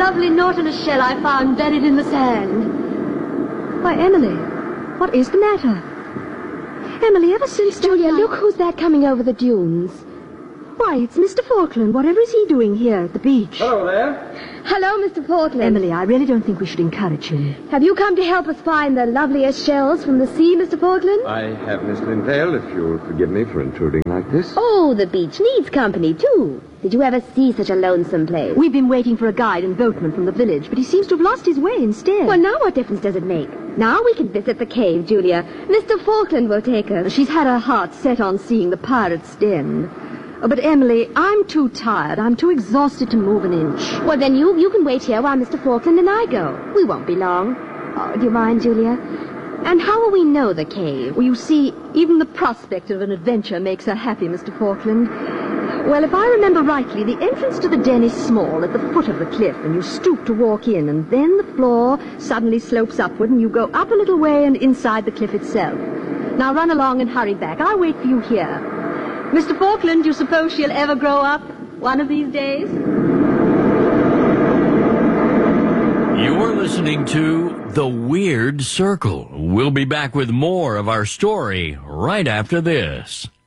lovely Nautilus shell I found buried in the sand. Why, Emily, what is the matter? Emily, ever since... Julia, look who's that coming over the dunes. Why, it's Mr. Falkland. Whatever is he doing here at the beach? Hello there. Hello, Mr. Falkland. Emily, I really don't think we should encourage him. Have you come to help us find the loveliest shells from the sea, Mr. Falkland? I have, Miss Lindale, if you'll forgive me for intruding like this. Oh, the beach needs company, too. Did you ever see such a lonesome place? We've been waiting for a guide and boatman from the village, but he seems to have lost his way instead. Well, now what difference does it make? Now we can visit the cave, Julia. Mr. Falkland will take us. She's had her heart set on seeing the pirate's den. But, Emily, I'm too tired. I'm too exhausted to move an inch. Well, then you can wait here while Mr. Falkland and I go. We won't be long. Oh, do you mind, Julia? And how will we know the cave? Well, you see, even the prospect of an adventure makes her happy, Mr. Falkland. Well, if I remember rightly, the entrance to the den is small at the foot of the cliff, and you stoop to walk in, and then the floor suddenly slopes upward, and you go up a little way and inside the cliff itself. Now run along and hurry back. I'll wait for you here. Mr. Falkland, do you suppose she'll ever grow up one of these days? You're listening to The Weird Circle. We'll be back with more of our story right after this.